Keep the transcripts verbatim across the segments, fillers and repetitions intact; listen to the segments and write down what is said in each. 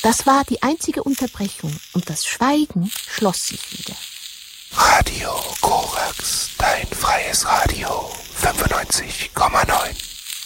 Das war die einzige Unterbrechung und das Schweigen schloss sich wieder. Radio Korax, dein freies Radio, fünfundneunzig Komma neun.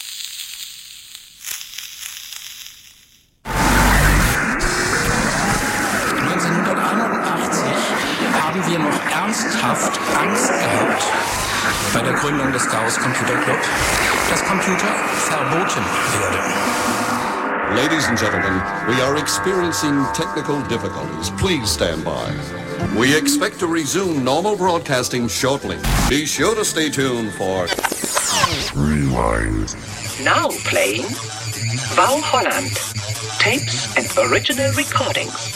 neunzehnhunderteinundachtzig haben wir noch ernsthaft Angst gehabt bei der Gründung des Chaos Computer Club, dass Computer verboten werden. Ladies and gentlemen, we are experiencing technical difficulties. Please stand by. We expect to resume normal broadcasting shortly. Be sure to stay tuned for Rewind. Now playing Wow Holland. Tapes and original recordings.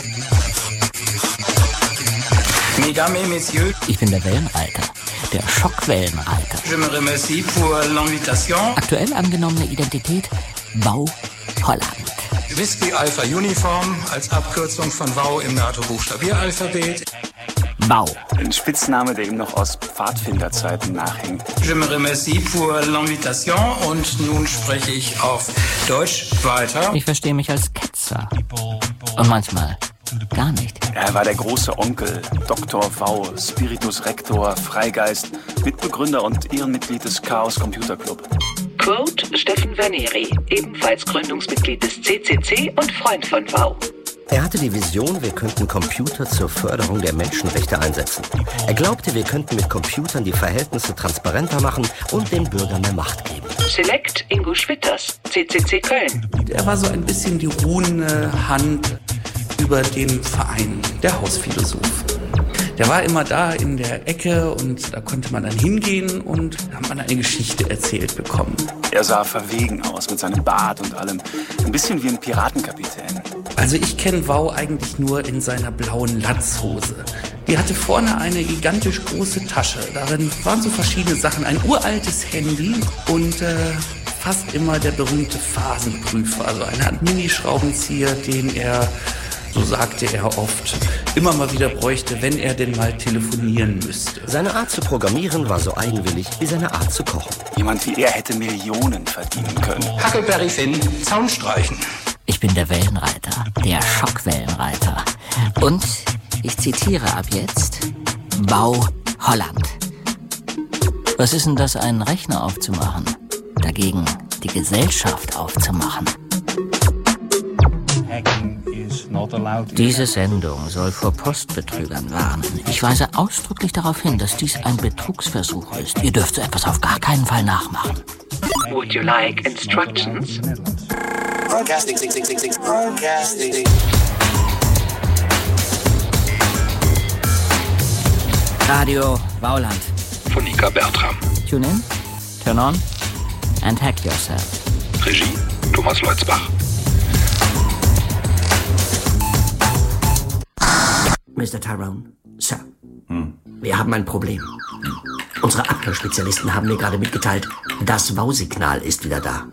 Mesdames et Messieurs, Ich bin der Wellenreiter, der Schockwellenreiter. je me remercie pour l'invitation. Aktuell angenommene Identität Wow Holland. Whisky Alpha Uniform als Abkürzung von Wow im NATO-Buchstabieralphabet. Wow. Ein Spitzname, der ihm noch aus Pfadfinderzeiten nachhängt. Je me remercie pour l'invitation und nun spreche ich auf Deutsch weiter. Ich verstehe mich als Ketzer. Und manchmal gar nicht. Er war der große Onkel, Doktor Wow, Spiritus Rector, Freigeist, Mitbegründer und Ehrenmitglied des Chaos Computer Club. Quote Steffen Verneri, ebenfalls Gründungsmitglied des C C C und Freund von Wow. Er hatte die Vision, wir könnten Computer zur Förderung der Menschenrechte einsetzen. Er glaubte, wir könnten mit Computern die Verhältnisse transparenter machen und den Bürgern mehr Macht geben. Select Ingo Schwitters, C C C Köln. Er war so ein bisschen die ruhende Hand über dem Verein, der Hausphilosoph. Der war immer da in der Ecke und da konnte man dann hingehen und da hat man eine Geschichte erzählt bekommen. Er sah verwegen aus mit seinem Bart und allem. Ein bisschen wie ein Piratenkapitän. Also ich kenne Wow eigentlich nur in seiner blauen Latzhose. Die hatte vorne eine gigantisch große Tasche. Darin waren so verschiedene Sachen. Ein uraltes Handy und äh, fast immer der berühmte Phasenprüfer. Also eine Art Minischraubenzieher, den er, so sagte er oft, immer mal wieder bräuchte, wenn er denn mal telefonieren müsste. Seine Art zu programmieren war so eigenwillig wie seine Art zu kochen. Jemand wie er hätte Millionen verdienen können. Huckleberry Finn, Zaun streichen. Ich bin der Wellenreiter, der Schockwellenreiter. Und ich zitiere ab jetzt Wow Holland. Was ist denn das, einen Rechner aufzumachen? Dagegen die Gesellschaft aufzumachen. Diese Sendung soll vor Postbetrügern warnen. Ich weise ausdrücklich darauf hin, dass dies ein Betrugsversuch ist. Ihr dürft so etwas auf gar keinen Fall nachmachen. Would you like instructions? Broadcasting, sing, sing, sing, sing, broadcasting. Radio Wauland. Von Nika Bertram. Tune in, turn on and hack yourself. Regie Thomas Leutzbach. Mister Tyrone, Sir, hm. wir haben ein Problem. Unsere Abhörspezialisten haben mir gerade mitgeteilt, das Wow-Signal ist wieder da.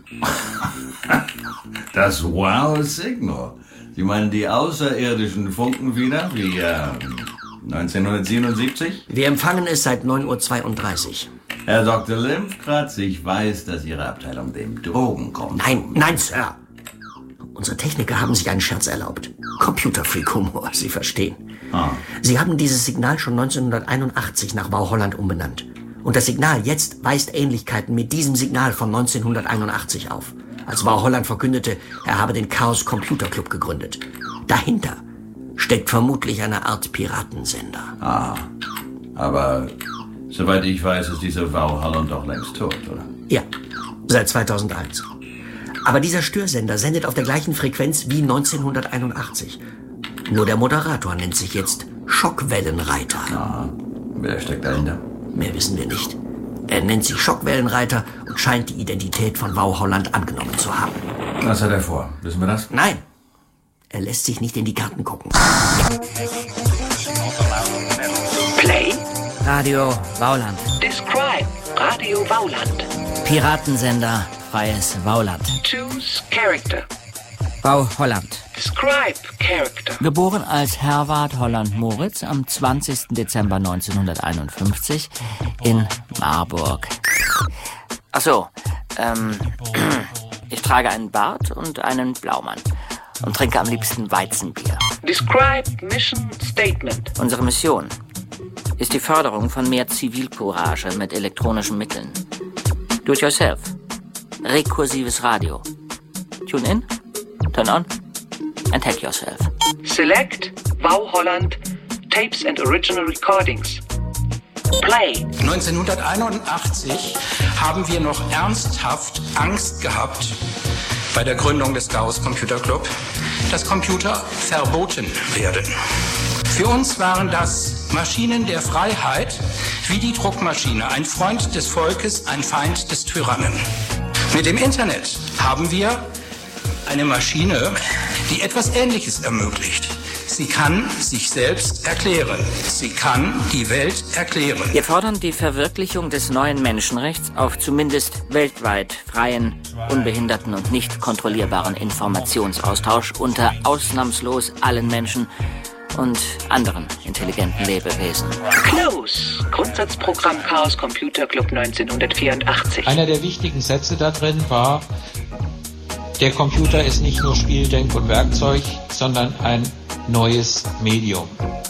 Das Wow-Signal? Sie meinen die außerirdischen Funken wieder, wie äh, neunzehnhundertsiebenundsiebzig? Wir empfangen es seit neun Uhr zweiunddreißig. Herr Doktor Limpkratz, ich weiß, dass Ihre Abteilung dem Drogen kommt. Nein, nein, Sir. Unsere Techniker haben sich einen Scherz erlaubt. Computerfreak-Humor, Sie verstehen. Ah. Sie haben dieses Signal schon neunzehnhunderteinundachtzig nach Wow Holland umbenannt. Und das Signal jetzt weist Ähnlichkeiten mit diesem Signal von neunzehnhunderteinundachtzig auf. Als Wow Holland verkündete, er habe den Chaos Computer Club gegründet. Dahinter steckt vermutlich eine Art Piratensender. Ah, aber soweit ich weiß, ist dieser Wow Holland doch längst tot, oder? Ja, seit zweitausendeins. Aber dieser Störsender sendet auf der gleichen Frequenz wie neunzehnhunderteinundachtzig. Nur der Moderator nennt sich jetzt Schockwellenreiter. Aha. Wer steckt dahinter? Mehr wissen wir nicht. Er nennt sich Schockwellenreiter und scheint die Identität von Wow Holland angenommen zu haben. Was hat er vor? Wissen wir das? Nein. Er lässt sich nicht in die Karten gucken. Play. Radio Wauland. Describe. Radio Wauland. Piratensender. Freies Wauland. Choose Character. Wow Holland. Describe Character. Geboren als Herwart Holland Moritz am zwanzigsten Dezember neunzehnhunderteinundfünfzig in Marburg. Ach so, ähm, ich trage einen Bart und einen Blaumann. und trinke am liebsten Weizenbier. Describe Mission Statement. Unsere Mission ist die Förderung von mehr Zivilcourage mit elektronischen Mitteln. Do it yourself. Rekursives Radio. Tune in, turn on and hack yourself. Select Wow Holland Tapes and Original Recordings. Play. neunzehnhunderteinundachtzig haben wir noch ernsthaft Angst gehabt bei der Gründung des Chaos Computer Club, dass Computer verboten werden. Für uns waren das Maschinen der Freiheit, wie die Druckmaschine, ein Freund des Volkes, ein Feind des Tyrannen. Mit dem Internet haben wir eine Maschine, die etwas Ähnliches ermöglicht. Sie kann sich selbst erklären. Sie kann die Welt erklären. Wir fordern die Verwirklichung des neuen Menschenrechts auf zumindest weltweit freien, unbehinderten und nicht kontrollierbaren Informationsaustausch unter ausnahmslos allen Menschen und anderen intelligenten Lebewesen. Close. Grundsatzprogramm Chaos Computer Club neunzehnhundertvierundachtzig. Einer der wichtigen Sätze da drin war, der Computer ist nicht nur Spiel, Denk- und Werkzeug, sondern ein neues Medium.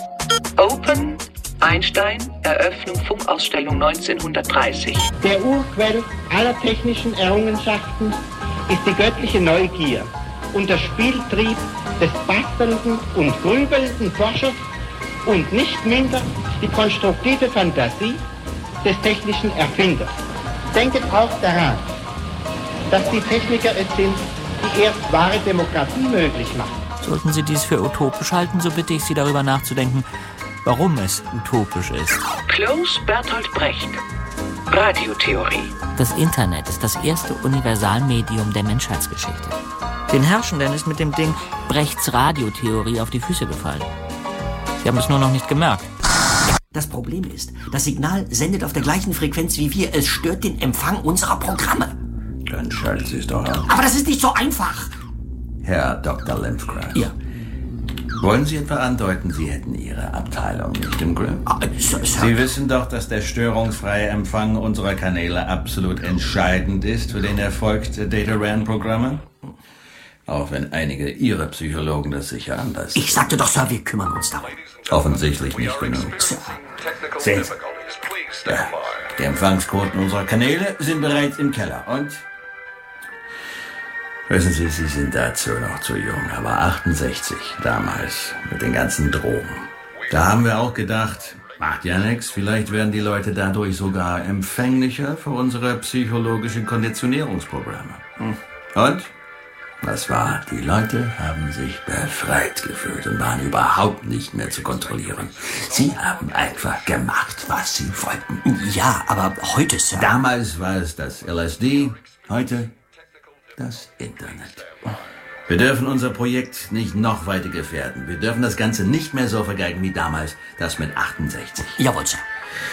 Open, Einstein, Eröffnung Funkausstellung neunzehnhundertdreißig. Der Urquell aller technischen Errungenschaften ist die göttliche Neugier und der Spieltrieb des bastelnden und grübelnden Forschers und nicht minder die konstruktive Fantasie des technischen Erfinders. Denket auch daran, dass die Techniker es sind, die erst wahre Demokratie möglich machen. Sollten Sie dies für utopisch halten, so bitte ich Sie darüber nachzudenken, warum es utopisch ist. Close Bertolt Brecht. Radiotheorie. Das Internet ist das erste Universalmedium der Menschheitsgeschichte. Den Herrschenden ist mit dem Ding Brechts Radiotheorie auf die Füße gefallen. Sie haben es nur noch nicht gemerkt. Das Problem ist, das Signal sendet auf der gleichen Frequenz wie wir. Es stört den Empfang unserer Programme. Dann schaltet Sie es doch ab. Aber das ist nicht so einfach. Herr Doktor Lindgren. Ja. Wollen Sie etwa andeuten, Sie hätten Ihre Abteilung nicht im Griff? Ah, so, so. Sie wissen doch, dass der störungsfreie Empfang unserer Kanäle absolut entscheidend ist für den Erfolg der Data-Ran-Programme? Auch wenn einige Ihrer Psychologen das sicher anders Ich sagte doch, Sir, wir kümmern uns darum. Offensichtlich nicht genug. Sir. Sehen Sie. Ja, die Empfangsquoten unserer Kanäle sind bereits im Keller und... Wissen Sie, Sie sind dazu noch zu jung, aber achtundsechzig damals mit den ganzen Drogen. Da haben wir auch gedacht, macht ja nichts, vielleicht werden die Leute dadurch sogar empfänglicher für unsere psychologischen Konditionierungsprogramme. Hm. Und? Was war? Die Leute haben sich befreit gefühlt und waren überhaupt nicht mehr zu kontrollieren. Sie haben einfach gemacht, was sie wollten. Ja, aber heute, Sir... Damals war es das L S D, heute das Internet. Wir dürfen unser Projekt nicht noch weiter gefährden. Wir dürfen das Ganze nicht mehr so vergeigen wie damals, das mit achtundsechzig. Jawohl, Sir.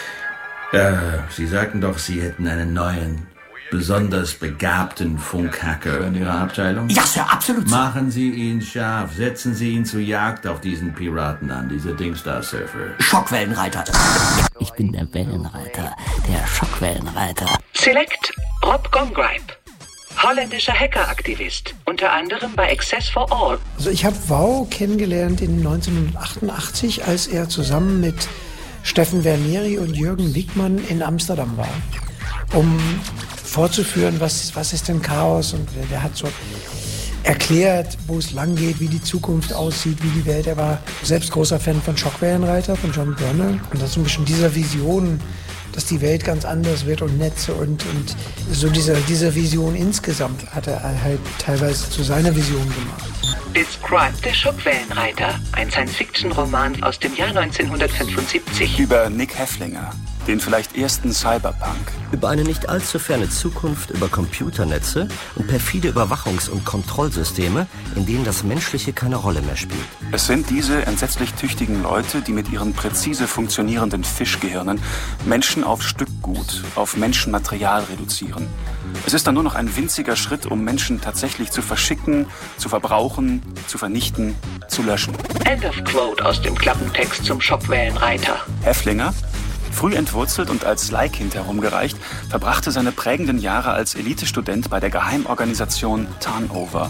Äh, Sie sagten doch, Sie hätten einen neuen, besonders begabten Funkhacker in Ihrer Abteilung? Ja, Sir, absolut. Sir. Machen Sie ihn scharf. Setzen Sie ihn zur Jagd auf diesen Piraten an, diese Dingstar-Surfer. Schockwellenreiter. Ich bin der Wellenreiter, der Schockwellenreiter. Select Rob Gongripe. Holländischer Hackeraktivist, unter anderem bei Access for All. Also ich habe Wow kennengelernt in neunzehnhundertachtundachtzig, als er zusammen mit Steffen Verneri und Jürgen Wickmann in Amsterdam war, um vorzuführen, was, was ist denn Chaos, und der, der hat so erklärt, wo es lang geht, wie die Zukunft aussieht, wie die Welt. Er war selbst großer Fan von Schockwellenreiter, von John Brunner, und das ist ein bisschen dieser Vision, dass die Welt ganz anders wird und Netze und, und so diese, diese Vision insgesamt hat er halt teilweise zu seiner Vision gemacht. Describe der Schockwellenreiter, ein Science-Fiction-Roman aus dem Jahr neunzehnhundertfünfundsiebzig. Über Nick Häflinger, den vielleicht ersten Cyberpunk. Über eine nicht allzu ferne Zukunft, über Computernetze und perfide Überwachungs- und Kontrollsysteme, in denen das Menschliche keine Rolle mehr spielt. Es sind diese entsetzlich tüchtigen Leute, die mit ihren präzise funktionierenden Fischgehirnen Menschen auf Stückgut, auf Menschenmaterial reduzieren. Es ist dann nur noch ein winziger Schritt, um Menschen tatsächlich zu verschicken, zu verbrauchen, zu vernichten, zu löschen. End of quote aus dem Klappentext zum Schockwellenreiter. Häflinger, früh entwurzelt und als Leihkind herumgereicht, verbrachte seine prägenden Jahre als Elitestudent bei der Geheimorganisation Turnover.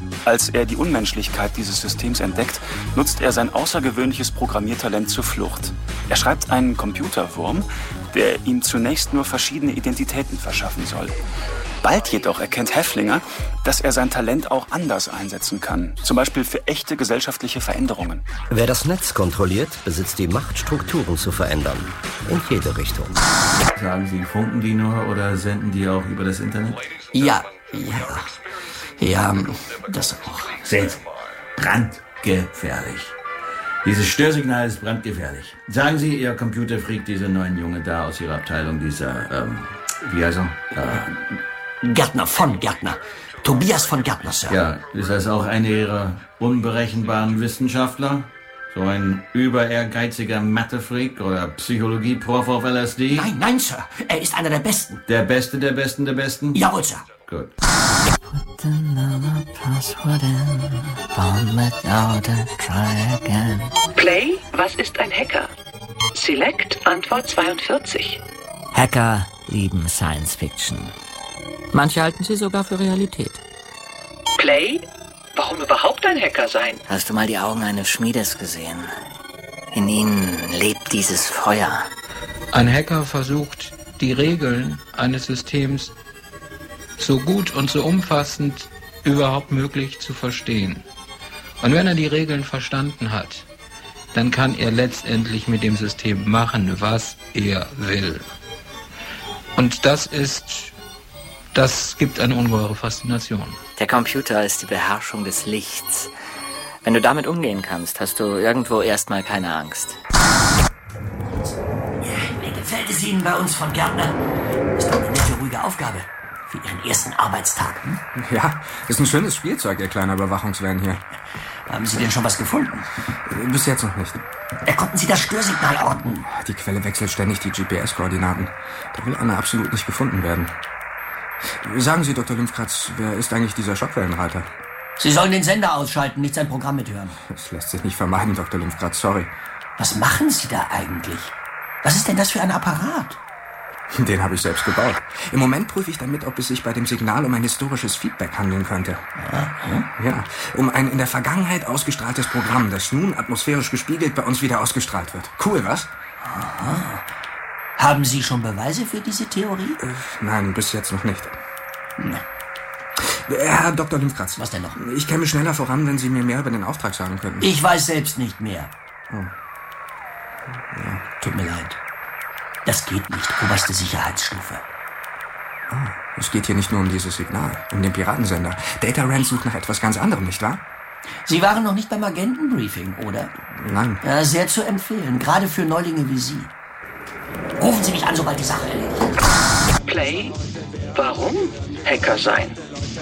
Als er die Unmenschlichkeit dieses Systems entdeckt, nutzt er sein außergewöhnliches Programmiertalent zur Flucht. Er schreibt einen Computerwurm, der ihm zunächst nur verschiedene Identitäten verschaffen soll. Bald jedoch erkennt Häflinger, dass er sein Talent auch anders einsetzen kann. Zum Beispiel für echte gesellschaftliche Veränderungen. Wer das Netz kontrolliert, besitzt die Macht, Strukturen zu verändern. In jede Richtung. Sagen Sie, funken die nur oder senden die auch über das Internet? Ja, ja. Ja, das auch. Sehen Sie, brandgefährlich. Dieses Störsignal ist brandgefährlich. Sagen Sie, Ihr Computerfreak, diese neuen Junge da aus Ihrer Abteilung, dieser, ähm, wie heißt er? Äh, Gärtner, von Gärtner. Tobias von Gärtner, Sir. Ja, ist das auch einer Ihrer unberechenbaren Wissenschaftler? So ein überehrgeiziger Mathefreak oder Psychologie-Prof auf L S D? Nein, nein, Sir. Er ist einer der Besten. Der Beste der Besten der Besten? Jawohl, Sir. Gut. Put another password in, bomb it out and try again. Play, was ist ein Hacker? Select, Antwort zweiundvierzig. Hacker lieben Science Fiction. Manche halten sie sogar für Realität. Play, warum überhaupt ein Hacker sein? Hast du mal die Augen eines Schmiedes gesehen? In ihnen lebt dieses Feuer. Ein Hacker versucht, die Regeln eines Systems so gut und so umfassend überhaupt möglich zu verstehen. Und wenn er die Regeln verstanden hat, dann kann er letztendlich mit dem System machen, was er will. Und das ist, das gibt eine ungeheure Faszination. Der Computer ist die Beherrschung des Lichts. Wenn du damit umgehen kannst, hast du irgendwo erstmal keine Angst. Wie gefällt es Ihnen bei uns von Gärtner? Ist doch eine nette, ruhige Aufgabe. Für Ihren ersten Arbeitstag. Hm? Ja, ist ein schönes Spielzeug, Ihr kleiner Überwachungsvan hier. Haben Sie denn schon was gefunden? Bis jetzt noch nicht. Äh, konnten Sie das Störsignal orten? Die Quelle wechselt ständig die G P S-Koordinaten. Da will Anna absolut nicht gefunden werden. Sagen Sie, Doktor Lymphkratz, wer ist eigentlich dieser Schockwellenreiter? Sie sollen den Sender ausschalten, nicht sein Programm mithören. Das lässt sich nicht vermeiden, Doktor Lymphkratz, sorry. Was machen Sie da eigentlich? Was ist denn das für ein Apparat? Den habe ich selbst gebaut. Im Moment prüfe ich damit, ob es sich bei dem Signal um ein historisches Feedback handeln könnte. Ja, ja. Ja, um ein in der Vergangenheit ausgestrahltes Programm, das nun atmosphärisch gespiegelt bei uns wieder ausgestrahlt wird. Cool, was? Aha. Haben Sie schon Beweise für diese Theorie? Äh, nein, bis jetzt noch nicht. Hm. Herr Doktor Lymphkratz. Was denn noch? Ich käme schneller voran, wenn Sie mir mehr über den Auftrag sagen könnten. Ich weiß selbst nicht mehr. Oh. Ja. Tut mir leid. Das geht nicht. Oberste Sicherheitsstufe. Ah, es geht hier nicht nur um dieses Signal, um den Piratensender. Data Rand sucht nach etwas ganz anderem, nicht wahr? Sie waren noch nicht beim Agentenbriefing, oder? Nein. Ja, sehr zu empfehlen, gerade für Neulinge wie Sie. Rufen Sie mich an, sobald die Sache erledigt ist. Play, warum Hacker sein?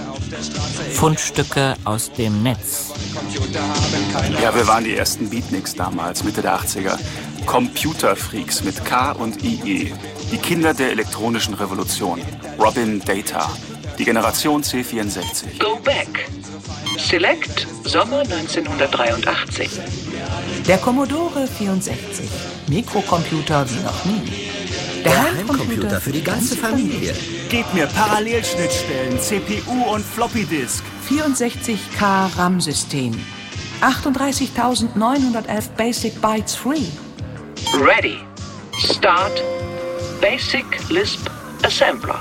Fundstücke aus dem Netz. Ja, wir waren die ersten Beatniks damals, Mitte der achtziger. Computerfreaks mit K und I E. Die Kinder der elektronischen Revolution. Robin Data. Die Generation C vierundsechzig. Go back. Select, Sommer neunzehnhundertdreiundachtzig. Der Commodore vierundsechzig. Mikrocomputer wie noch nie. Der, Der Heimcomputer für die ganze Familie. Gebt mir Parallelschnittstellen, C P U und Floppy Disk. vierundsechzig K RAM-System. achtunddreißigtausendneunhundertelf Basic Bytes Free. Ready. Start. Basic Lisp Assembler.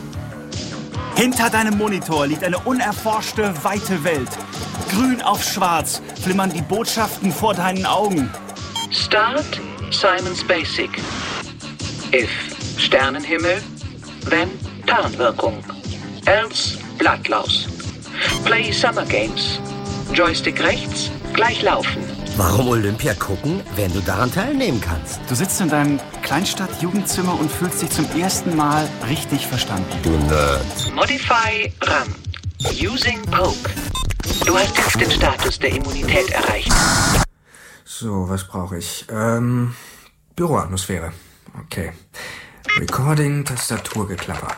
Hinter deinem Monitor liegt eine unerforschte, weite Welt. Grün auf schwarz flimmern die Botschaften vor deinen Augen. Start Simon's Basic. If Sternenhimmel, then Tarnwirkung. Else Blattlaus. Play Summer Games. Joystick rechts, gleich laufen. Warum Olympia gucken, wenn du daran teilnehmen kannst? Du sitzt in deinem Kleinstadt-Jugendzimmer und fühlst dich zum ersten Mal richtig verstanden. Du Nerd. Modify RAM. Using Poke. Du hast jetzt den Status der Immunität erreicht. So, was brauche ich? Ähm, Büroatmosphäre. Okay. Recording, Tastaturgeklapper.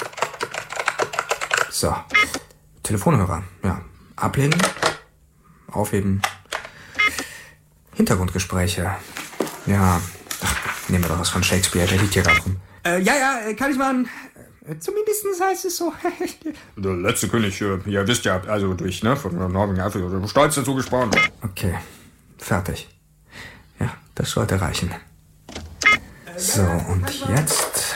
So. Telefonhörer. Ja. Ablehnen. Aufheben. Hintergrundgespräche. Ja. Ach, nehmen wir doch was von Shakespeare, der liegt hier gerade rum. Äh, ja, ja, kann ich machen. Zumindest heißt es so. Der letzte König, ihr wisst ja, also durch, ne, von Norwegen, also stolz dazu gesprochen. Okay, fertig. Ja, das sollte reichen. So, und jetzt...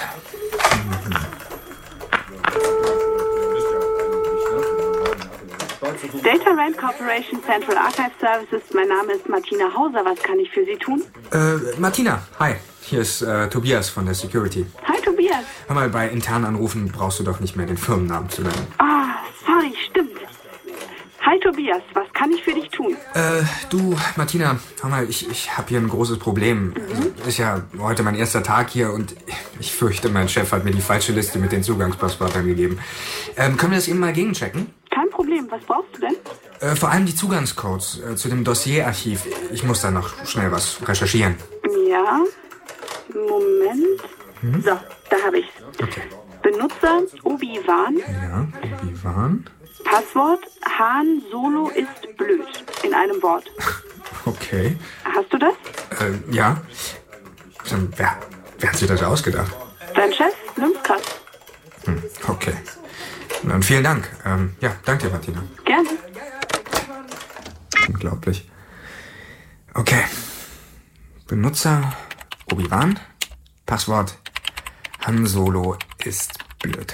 Data Rand Corporation Central Archive Services, mein Name ist Martina Hauser, was kann ich für Sie tun? Äh, Martina, hi. Hier ist äh, Tobias von der Security. Hi Tobias. Hör mal, bei internen Anrufen brauchst du doch nicht mehr den Firmennamen zu nennen. Ah, sorry, stimmt. Hi Tobias, was kann ich für dich tun? Äh, du, Martina, hör mal, ich, ich habe hier ein großes Problem. Mhm. Ist ja heute mein erster Tag hier und ich fürchte, mein Chef hat mir die falsche Liste mit den Zugangspasswörtern gegeben. Ähm, können wir das eben mal gegenchecken? Kein Problem, was brauchst du denn? Äh, vor allem die Zugangscodes äh, zu dem Dossierarchiv. Ich muss da noch schnell was recherchieren. Ja, Moment. Hm? So, da habe ich's. Okay. Benutzer Obi-Wan. Ja, Obi-Wan. Passwort Han Solo ist blöd. In einem Wort. Okay. Hast du das? Äh, ja. Wer, wer hat sich das ausgedacht? Dein Chef, Lymphkratz. Hm, okay. Dann vielen Dank. Ähm, ja, danke dir, Martina. Gerne. Unglaublich. Okay. Benutzer Obi-Wan. Passwort Han Solo ist blöd.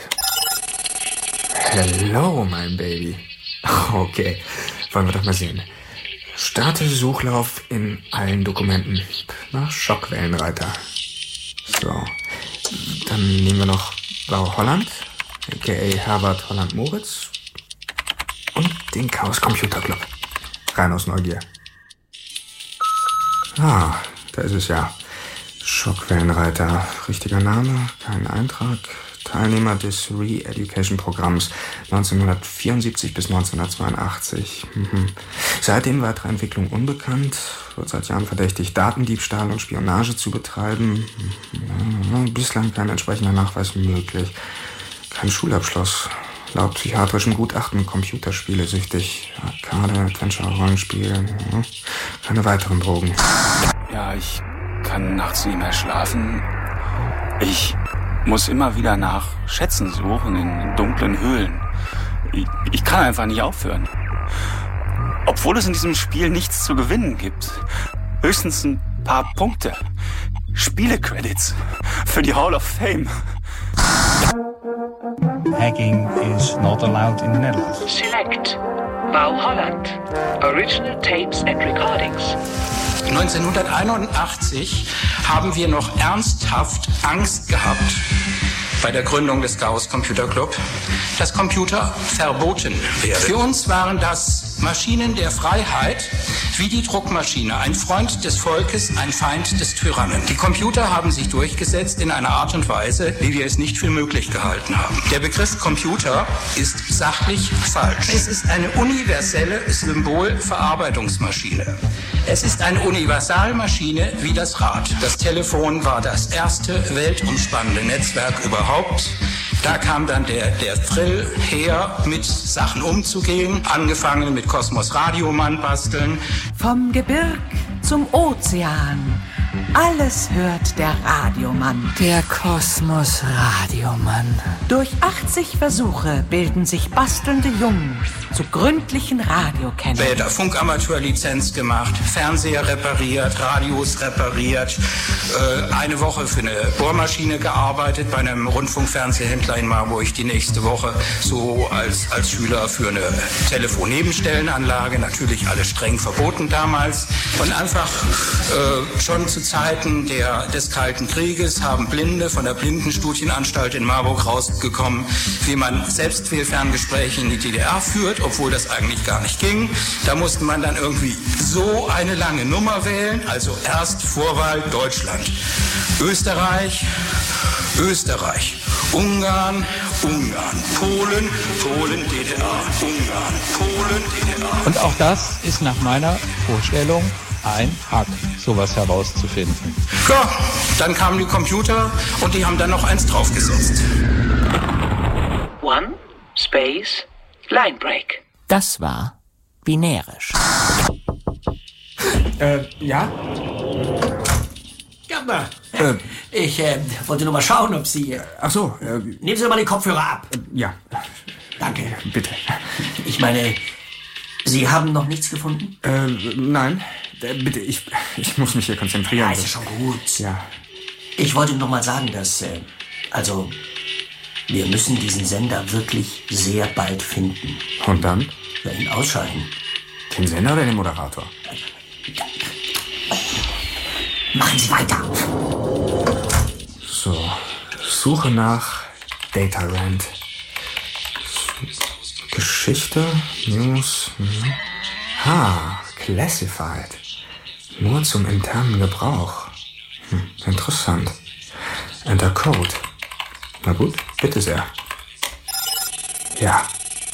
Hello, mein Baby. Okay, wollen wir doch mal sehen. Starte Suchlauf in allen Dokumenten nach Schockwellenreiter. So, dann nehmen wir noch Blau Holland, aka Herbert Holland Moritz und den Chaos Computer Club. Rein aus Neugier. Ah, da ist es ja. Schockwellenreiter, richtiger Name, kein Eintrag. Teilnehmer des Re-Education-Programms neunzehnhundertvierundsiebzig bis neunzehnhundertzweiundachtzig. Mhm. Seitdem weitere Entwicklung unbekannt, wird seit Jahren verdächtigt, Datendiebstahl und Spionage zu betreiben. Mhm. Bislang kein entsprechender Nachweis möglich. Kein Schulabschluss. Laut psychiatrischem Gutachten Computerspiele süchtig. Arcade, Adventure, Rollenspiel. Mhm. Keine weiteren Drogen. Ja, ich kann nachts nie mehr schlafen. Ich muss immer wieder nach Schätzen suchen in dunklen Höhlen. Ich, ich kann einfach nicht aufhören. Obwohl es in diesem Spiel nichts zu gewinnen gibt. Höchstens ein paar Punkte. Spiele-Credits für die Hall of Fame. Hacking is not allowed in the Netherlands. Select. Bau Holland. Original Tapes and Recordings. neunzehnhunderteinundachtzig haben wir noch ernsthaft Angst gehabt bei der Gründung des Chaos Computer Club, dass Computer verboten werden. Für uns waren das Maschinen der Freiheit, wie die Druckmaschine, ein Freund des Volkes, ein Feind des Tyrannen. Die Computer haben sich durchgesetzt in einer Art und Weise, wie wir es nicht für möglich gehalten haben. Der Begriff Computer ist sachlich falsch. Es ist eine universelle Symbolverarbeitungsmaschine. Es ist eine Universalmaschine wie das Rad. Das Telefon war das erste weltumspannende Netzwerk überhaupt. Da kam dann der, der Thrill her, mit Sachen umzugehen, angefangen mit Kosmos Radiomann basteln. Vom Gebirg zum Ozean, alles hört der Radiomann. Der Kosmos Radiomann. Durch achtzig Versuche bilden sich bastelnde Jungen zu gründlichen Radiokennern. Später Funkamateurlizenz gemacht, Fernseher repariert, Radios repariert, äh, eine Woche für eine Bohrmaschine gearbeitet bei einem Rundfunkfernsehhändler in Marburg, die nächste Woche so als, als Schüler für eine Telefonnebenstellenanlage, natürlich alles streng verboten damals. Und einfach äh, schon zu Zeiten der, des Kalten Krieges haben Blinde von der Blindenstudienanstalt in Marburg rausgekommen, wie man Selbstwählferngespräche in die D D R führt, obwohl das eigentlich gar nicht ging. Da musste man dann irgendwie so eine lange Nummer wählen, also erst Vorwahl Deutschland, Österreich, Österreich, Ungarn, Ungarn, Polen, Polen, D D R, Ungarn, Polen, D D R. Und auch das ist nach meiner Vorstellung ein Hack, sowas herauszufinden. Ja, dann kamen die Computer und die haben dann noch eins draufgesetzt. One, Space, Line Break. Das war binärisch. Äh, ja? Gärtner, Äh, ich äh, wollte nur mal schauen, ob Sie... Äh, ach so. Äh, nehmen Sie doch mal die Kopfhörer ab. Äh, ja. Danke. Bitte. Ich meine, Sie haben noch nichts gefunden? Äh, nein. Äh, bitte, ich, ich muss mich hier konzentrieren. Ja, ist schon gut. Ja. Ich wollte noch mal sagen, dass... Äh, also, wir müssen diesen Sender wirklich sehr bald finden. Und dann? Ja, ihn ausschalten. Den Sender oder den Moderator? Machen Sie weiter. So, Suche nach DataRand. Geschichte, News. Mhm. Ha, Classified. Nur zum internen Gebrauch. Hm, interessant. Enter Code. Na gut, bitte sehr. Ja.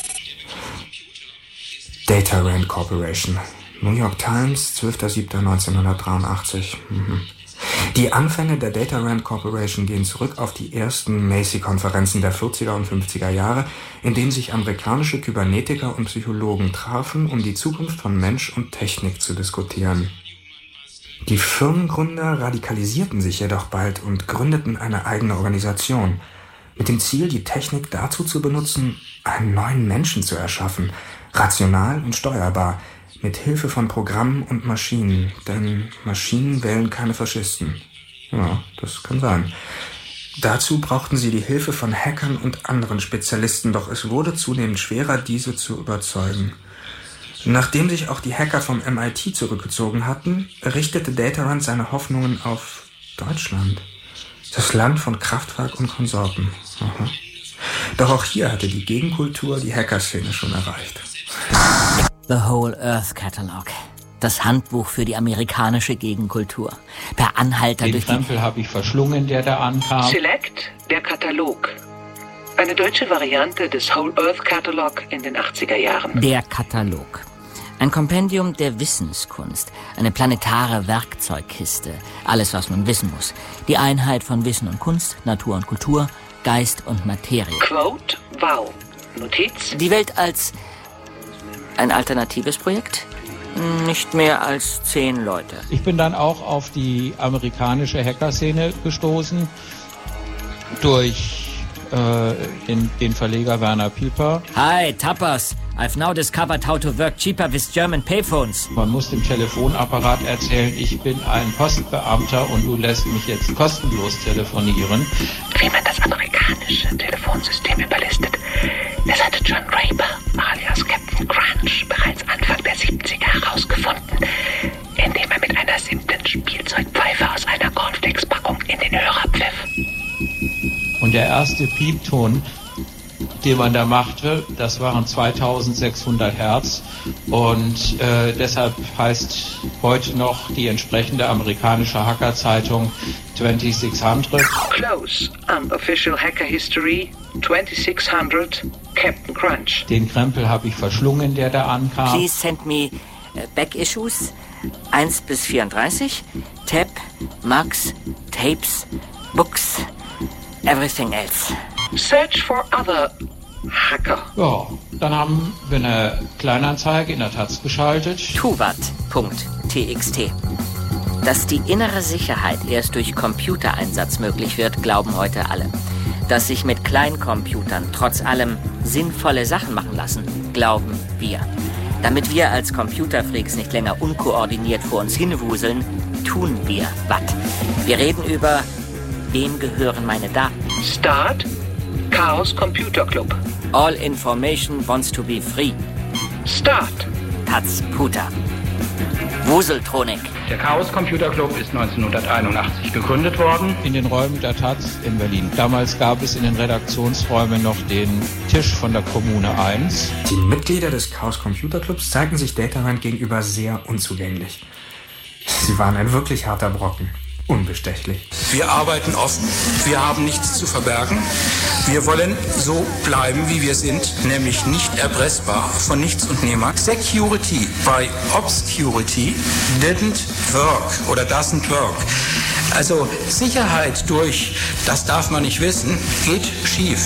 DataRand Corporation. New York Times, zwölfter siebter neunzehnhundertdreiundachtzig. Mhm. Die Anfänge der DataRand Corporation gehen zurück auf die ersten Macy-Konferenzen der vierziger und fünfziger Jahre, in denen sich amerikanische Kybernetiker und Psychologen trafen, um die Zukunft von Mensch und Technik zu diskutieren. Die Firmengründer radikalisierten sich jedoch bald und gründeten eine eigene Organisation, mit dem Ziel, die Technik dazu zu benutzen, einen neuen Menschen zu erschaffen, rational und steuerbar, mit Hilfe von Programmen und Maschinen, denn Maschinen wählen keine Faschisten. Ja, das kann sein. Dazu brauchten sie die Hilfe von Hackern und anderen Spezialisten, doch es wurde zunehmend schwerer, diese zu überzeugen. Nachdem sich auch die Hacker vom M I T zurückgezogen hatten, richtete DataRand seine Hoffnungen auf Deutschland. Das Land von Kraftwerk und Konsorten. Aha. Doch auch hier hatte die Gegenkultur die Hackerszene schon erreicht. The Whole Earth Catalog. Das Handbuch für die amerikanische Gegenkultur. Per Anhalter Den durch die... Den Krempel habe ich verschlungen, der da ankam. Select, der Katalog. Eine deutsche Variante des Whole Earth Catalog in den achtziger Jahren. Der Katalog. Ein Kompendium der Wissenskunst. Eine planetare Werkzeugkiste. Alles, was man wissen muss. Die Einheit von Wissen und Kunst, Natur und Kultur, Geist und Materie. Quote, wow. Notiz. Die Welt als ein alternatives Projekt? Nicht mehr als zehn Leute. Ich bin dann auch auf die amerikanische Hackerszene gestoßen durch äh, den, den Verleger Werner Pieper. Hi, Tappers. I've now discovered how to work cheaper with German payphones. Man muss dem Telefonapparat erzählen, ich bin ein Postbeamter und du lässt mich jetzt kostenlos telefonieren. Wie man das amerikanische Telefonsystem überlistet, das hatte John Draper, alias Captain Crunch, bereits Anfang der siebziger herausgefunden, indem er mit einer simplen Spielzeugpfeife aus einer Cornflakes-Packung in den Hörer pfiff. Und der erste Piepton, den man da machte, das waren zweitausendsechshundert Hertz und äh, deshalb heißt heute noch die entsprechende amerikanische Hackerzeitung twenty-six hundred. Close, unofficial Hacker History, twenty-six hundred, Captain Crunch. Den Krempel habe ich verschlungen, der da ankam. Please send me uh, back issues eins bis vierunddreißig, Tab, Mugs, Tapes, Books, everything else. Search for other Hacker. Ja, dann haben wir eine Kleinanzeige in der Taz geschaltet. tuvat punkt t x t. Dass die innere Sicherheit erst durch Computereinsatz möglich wird, glauben heute alle. Dass sich mit Kleincomputern trotz allem sinnvolle Sachen machen lassen, glauben wir. Damit wir als Computerfreaks nicht länger unkoordiniert vor uns hinwuseln, tun wir was. Wir reden über, wem gehören meine Daten? Start Chaos Computer Club. All information wants to be free. Start Taz Puta. Wuseltronik. Der Chaos Computer Club ist neunzehnhunderteinundachtzig gegründet worden. In den Räumen der Taz in Berlin. Damals gab es in den Redaktionsräumen noch den Tisch von der Kommune eins. Die Mitglieder des Chaos Computer Clubs zeigten sich DataRand gegenüber sehr unzugänglich. Sie waren ein wirklich harter Brocken. Unbestechlich. Wir arbeiten offen. Wir haben nichts zu verbergen. Wir wollen so bleiben, wie wir sind, nämlich nicht erpressbar von nichts und niemand. Security by Obscurity didn't work oder doesn't work. Also Sicherheit durch, das darf man nicht wissen, geht schief.